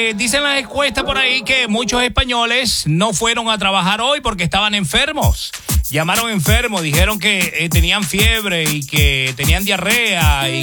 dicen las encuestas por ahí que muchos españoles no fueron a trabajar hoy porque estaban enfermos. Llamaron enfermos, dijeron que tenían fiebre y que tenían diarrea y